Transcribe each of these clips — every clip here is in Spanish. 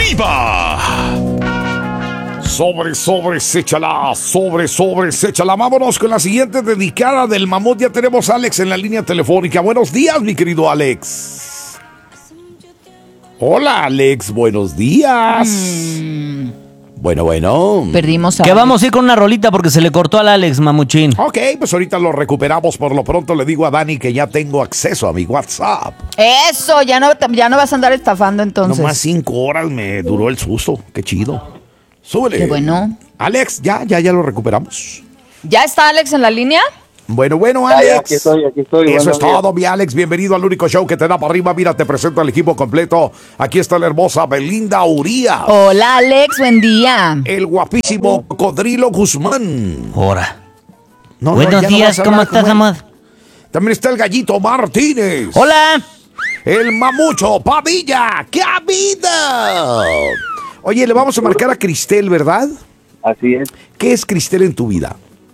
arriba! Sobres, échala. Sobres, échala. Vámonos con la siguiente dedicada del mamut. Ya tenemos a Alex en la línea telefónica. Buenos días, mi querido Alex. Hola, Alex. Buenos días. Bueno. Perdimos a Que Alex. vamos a ir con una rolita porque se le cortó al Alex, mamuchín. Ok, pues ahorita lo recuperamos. Por lo pronto le digo a Dani que ya tengo acceso a mi WhatsApp. Eso, ya no vas a andar estafando entonces. Nomás 5 horas me duró el susto. Qué chido. Súbele. Qué bueno. Alex, ya lo recuperamos. ¿Ya está Alex en la línea? Bueno, Alex. Aquí estoy. Eso Buenos es días. todo, mi Alex. Bienvenido al único show que te da para arriba. Mira, te presento al equipo completo. Aquí está la hermosa Belinda Urías. Hola Alex, buen día. El guapísimo Cocodrilo Guzmán. Ahora. No, Buenos ya no días, vas a ¿cómo hablar estás, como él. amor? También está el Gallito Martínez. Hola. El Mamucho Padilla. ¡Qué vida! Oye, le vamos a marcar a Cristel, ¿verdad? Así es, ¿Qué es Cristel en tu vida?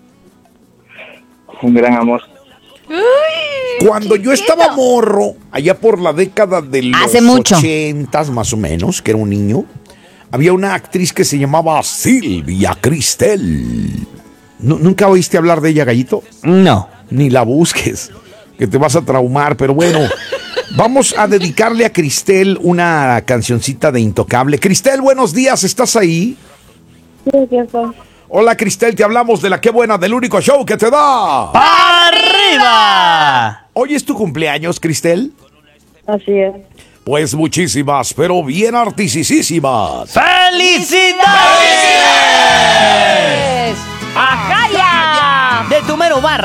un gran amor. Cuando yo estaba morro, allá por la década de los Hace mucho. 80s más o menos, que era un niño, había una actriz que se llamaba Silvia Cristel. ¿Nunca oíste hablar de ella, Gallito? No. Ni la busques, que te vas a traumar, pero bueno. Vamos a dedicarle a Cristel una cancioncita de Intocable. Cristel, buenos días, ¿estás ahí? Sí, aquí estoy. Hola, Cristel, te hablamos de la Qué Buena, del único show que te da. ¡Arriba! Hoy es tu cumpleaños, Cristel. Así es. Pues muchísimas, pero bien artisísimas. ¡Felicidades! ¡Ajaya! De tu mero bar.